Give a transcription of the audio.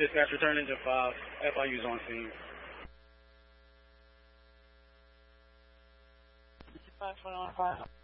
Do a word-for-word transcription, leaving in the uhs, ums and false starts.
Dispatch, return engine five. F I U's on scene. five, five.